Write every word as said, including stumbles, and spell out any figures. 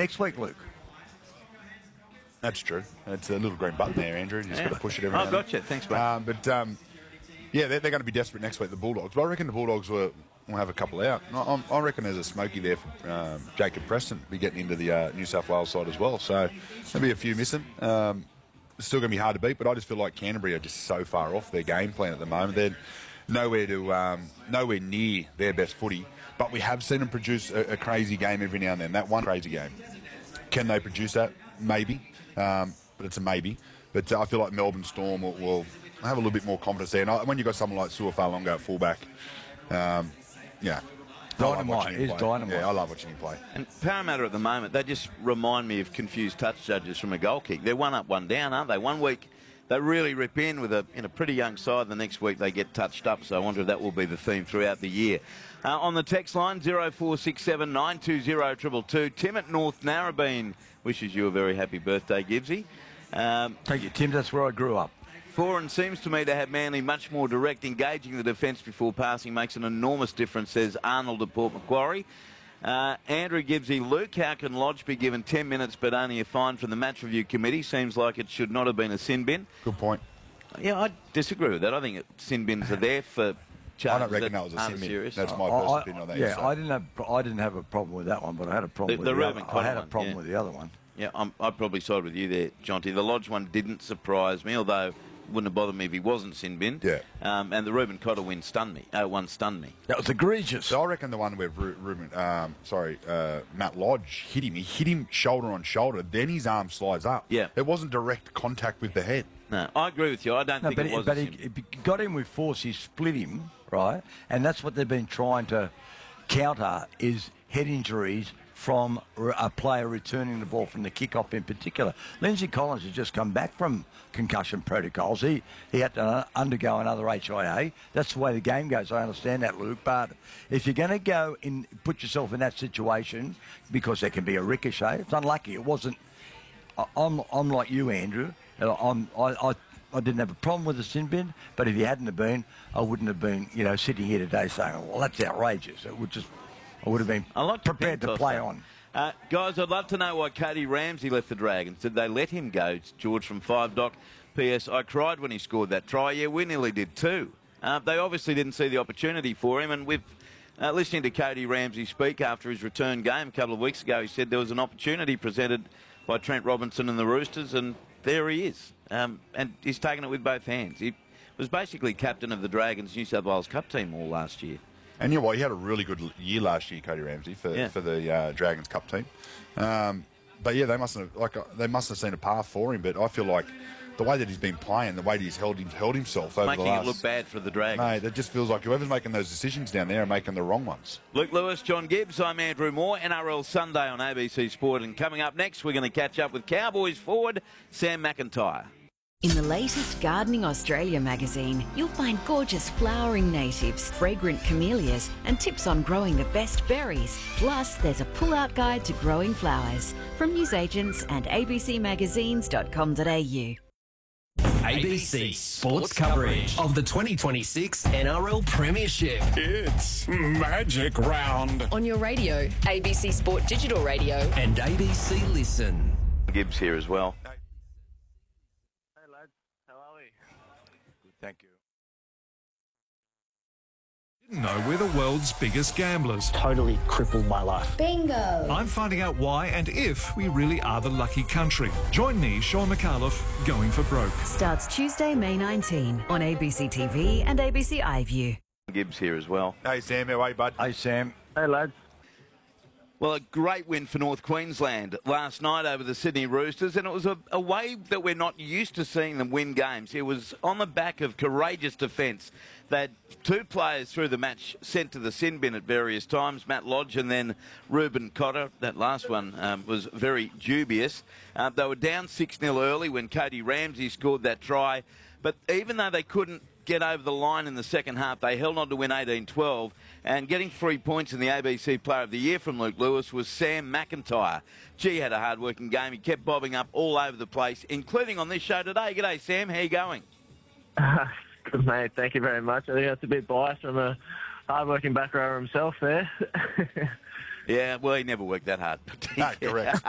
next week, Luke. That's true. It's a little green button there, Andrew. You just yeah. got to push it every Oh, now gotcha. Thanks, mate. Um, but, um, yeah, they're, they're going to be desperate next week, the Bulldogs. But I reckon the Bulldogs will, will have a couple out. I, I reckon there's a smoky there for um, Jacob Preston be getting into the uh, New South Wales side as well. So there'll be a few missing. Um, it's still going to be hard to beat, but I just feel like Canterbury are just so far off their game plan at the moment. They're nowhere to um, nowhere near their best footy. But we have seen them produce a, a crazy game every now and then. That one crazy game. Can they produce that? Maybe. Um, but it's a maybe. But uh, I feel like Melbourne Storm will, will have a little bit more confidence there. And I, when you've got someone like Suafalonga at fullback, um, yeah. Dynamite. He's dynamite. Yeah, I love watching him play. And Parramatta at the moment, they just remind me of confused touch judges from a goal kick. They're one up, one down, aren't they? One week they really rip in with a in a pretty young side. The next week they get touched up. So I wonder if that will be the theme throughout the year. Uh, on the text line, zero four six seven nine two zero two two two. Tim at North Narrabeen wishes you a very happy birthday, Gibbsy. Um, Thank you, Tim. That's where I grew up. Foran seems to me to have Manly much more direct. Engaging the defence before passing makes an enormous difference, says Arnold at Port Macquarie. Uh, Andrew Gibbsy, Luke, how can Lodge be given ten minutes but only a fine from the match review committee? Seems like it should not have been a sin bin. Good point. Yeah, I disagree with that. I think sin bins are there for charges I don't reckon that, that was a sin bin. Serious. That's my personal I, opinion on that. Yeah, so. I didn't have I didn't have a problem with that one, but I had a problem The- with the the, Reuben other. Cotter I had a one, problem yeah. with the other one. Yeah, I'm, I'd probably side with you there, Jonty. The Lodge one didn't surprise me, although it wouldn't have bothered me if he wasn't sin bin. Yeah. Um, and the Reuben Cotter win stunned me. Uh, one stunned me. That was egregious. So I reckon the one where Ru- Ruben, um, sorry, uh, Matt Lodge hit him. He hit him shoulder on shoulder. Then his arm slides up. Yeah. It wasn't direct contact with the head. No, I agree with you. I don't No, think but it he, was but a he, sin bin. he got him with force. He split him, right? And that's what they've been trying to counter is head injuries from a player returning the ball from the kick-off in particular. Lindsay Collins has just come back from concussion protocols. He he had to undergo another H I A. That's the way the game goes. I understand that, Luke. But if you're going to go and put yourself in that situation, because there can be a ricochet, it's unlucky. It wasn't. I- I'm I'm like you, Andrew. I'm I. I I didn't have a problem with the sin bin, but if you hadn't have been, I wouldn't have been, you know, sitting here today saying, well, that's outrageous. It would just, I would have been I like the prepared pin to toss, play though. on. Uh, guys, I'd love to know why Cody Ramsey left the Dragons. Did they let him go? It's George from Five Doc. P S. I cried when he scored that try. Yeah, we nearly did too. Uh, they obviously didn't see the opportunity for him, and with uh, listening to Cody Ramsey speak after his return game a couple of weeks ago, he said there was an opportunity presented by Trent Robinson and the Roosters, and there he is. Um, and he's taken it with both hands. He was basically captain of the Dragons New South Wales Cup team all last year. And you know what? He had a really good year last year, Cody Ramsey, for Yeah. for the uh, Dragons Cup team. Um, but yeah, they must have like uh, they must have seen a path for him. But I feel like the way that he's been playing, the way that he's held him, held himself over Making the last, it look bad for the Dragons. Mate, it just feels like whoever's making those decisions down there are making the wrong ones. Luke Lewis, John Gibbs, I'm Andrew Moore. N R L Sunday on A B C Sport. And coming up next, we're going to catch up with Cowboys forward Sam McIntyre. In the latest Gardening Australia magazine, you'll find gorgeous flowering natives, fragrant camellias, and tips on growing the best berries. Plus, there's a pull-out guide to growing flowers from newsagents and a b c magazines dot com dot a u. A B C Sports coverage of the twenty twenty-six N R L Premiership. It's Magic Round. On your radio, A B C Sport Digital Radio. And A B C Listen. Gibbs here as well. Thank you. Didn't know we're the world's biggest gamblers. Totally crippled my life. Bingo! I'm finding out why and if we really are the lucky country. Join me, Sean McAuliffe, Going for Broke. Starts Tuesday, May nineteenth on A B C T V and A B C iView. Gibbs here as well. Hey Sam, how are you, bud? Hey, Sam. Hey, lads. Well, a great win for North Queensland last night over the Sydney Roosters, and it was a, a way that we're not used to seeing them win games. It was on the back of courageous defence. They had two players through the match sent to the sin bin at various times, Matt Lodge and then Reuben Cotter. That last one um, was very dubious. Uh, they were down six nil early when Cody Ramsey scored that try, but even though they couldn't get over the line in the second half, they held on to win eighteen twelve, and getting three points in the A B C Player of the Year from Luke Lewis was Sam McIntyre. Gee, had a hard-working game. He kept bobbing up all over the place, including on this show today. G'day, Sam. How you going? Uh, good, mate. Thank you very much. I think that's a bit biased from a hard-working back rower himself there. Yeah, well, he never worked that hard. No, correct.